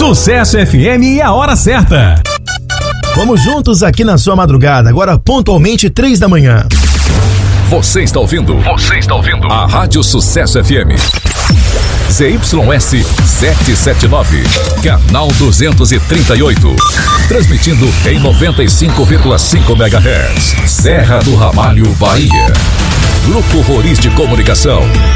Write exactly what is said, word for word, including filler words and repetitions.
Sucesso F M e a hora certa. Vamos juntos aqui na sua madrugada, agora pontualmente três da manhã. Você está ouvindo? Você está ouvindo? A Rádio Sucesso F M. Z Y S setecentos e setenta e nove, canal duzentos e trinta e oito. Transmitindo em noventa e cinco vírgula cinco megahertz. Serra do Ramalho, Bahia. Grupo Roriz de Comunicação.